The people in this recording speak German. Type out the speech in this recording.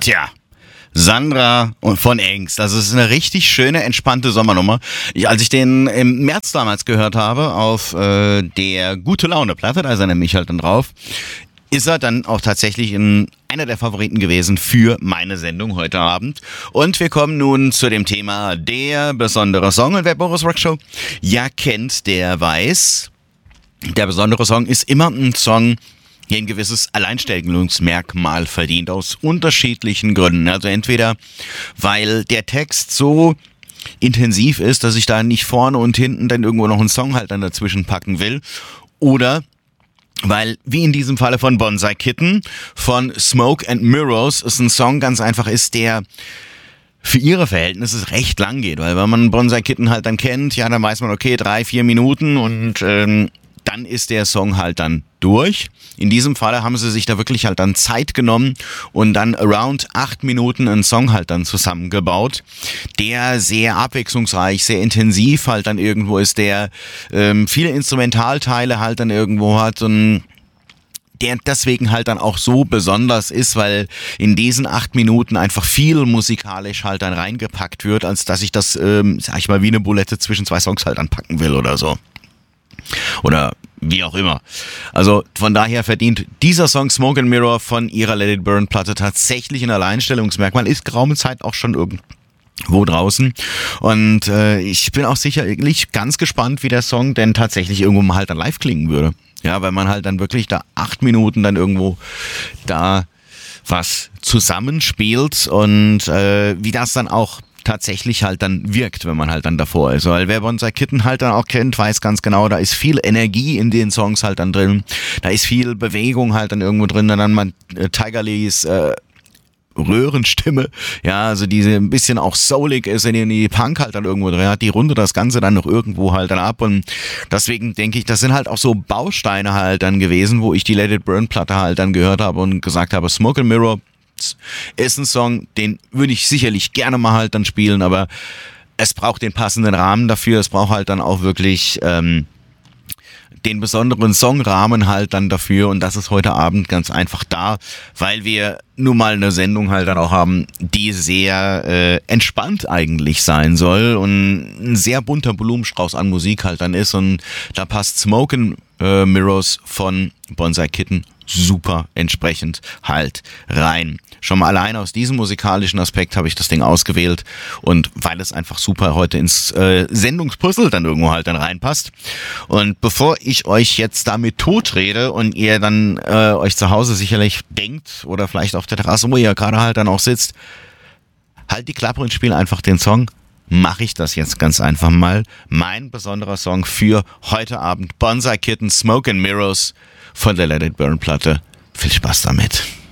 Tja, Sandra und von Engst. Das ist eine richtig schöne, entspannte Sommernummer. Als ich den im März damals gehört habe auf der Gute-Laune-Platte, da ist er nämlich halt dann drauf, ist er dann auch tatsächlich einer der Favoriten gewesen für meine Sendung heute Abend. Und wir kommen nun zu dem Thema der besondere Song. Und wer Boris Rock Show ja kennt, der weiß, der besondere Song ist immer ein Song, der ein gewisses Alleinstellungsmerkmal verdient, aus unterschiedlichen Gründen. Also entweder, weil der Text so intensiv ist, dass ich da nicht vorne und hinten dann irgendwo noch einen Song halt dann dazwischen packen will, oder weil, wie in diesem Falle von Bonsai Kitten, von Smoke and Mirrors, es ein Song ganz einfach ist, der für ihre Verhältnisse recht lang geht. Weil wenn man Bonsai Kitten halt dann kennt, ja, dann weiß man, okay, 3-4 Minuten und dann ist der Song halt dann durch. In diesem Falle haben sie sich da wirklich halt dann Zeit genommen und dann around 8 Minuten einen Song halt dann zusammengebaut, der sehr abwechslungsreich, sehr intensiv halt dann irgendwo ist, der viele Instrumentalteile halt dann irgendwo hat und der deswegen halt dann auch so besonders ist, weil in diesen 8 Minuten einfach viel musikalisch halt dann reingepackt wird, als dass ich das, sag ich mal, wie eine Bulette zwischen 2 Songs halt anpacken will oder so. Oder wie auch immer. Also von daher verdient dieser Song Smoke and Mirror von ihrer Let It Burn Platte tatsächlich ein Alleinstellungsmerkmal. Ist geraume Zeit auch schon irgendwo draußen. Und ich bin auch sicherlich ganz gespannt, wie der Song denn tatsächlich irgendwo mal halt dann live klingen würde. Ja, weil man halt dann wirklich da 8 Minuten dann irgendwo da was zusammenspielt und wie das dann auch tatsächlich halt dann wirkt, wenn man halt dann davor ist. Weil wer Bonsai Kitten halt dann auch kennt, weiß ganz genau, da ist viel Energie in den Songs halt dann drin. Da ist viel Bewegung halt dann irgendwo drin. Dann man Tiger Lilys Röhrenstimme, ja, also diese ein bisschen auch soulig ist, in die Punk halt dann irgendwo drin hat, die rundet das Ganze dann noch irgendwo halt dann ab und deswegen denke ich, das sind halt auch so Bausteine halt dann gewesen, wo ich die Let It Burn Platte halt dann gehört habe und gesagt habe, Smoke and Mirror ist ein Song, den würde ich sicherlich gerne mal halt dann spielen, aber es braucht den passenden Rahmen dafür, es braucht halt dann auch wirklich den besonderen Songrahmen halt dann dafür und das ist heute Abend ganz einfach da, weil wir nun mal eine Sendung halt dann auch haben, die sehr entspannt eigentlich sein soll und ein sehr bunter Blumenstrauß an Musik halt dann ist und da passt Smoke and Mirrors von Bonsai Kitten super entsprechend halt rein. Schon mal allein aus diesem musikalischen Aspekt habe ich das Ding ausgewählt und weil es einfach super heute ins Sendungspuzzle dann irgendwo halt dann reinpasst. Und bevor ich euch jetzt damit totrede und ihr dann euch zu Hause sicherlich denkt oder vielleicht auf der Terrasse, wo ihr gerade halt dann auch sitzt, halt die Klappe und spiel einfach den Song, mache ich das jetzt ganz einfach mal. Mein besonderer Song für heute Abend, Bonsai Kitten, Smoke and Mirrors von der Let It Burn Platte. Viel Spaß damit.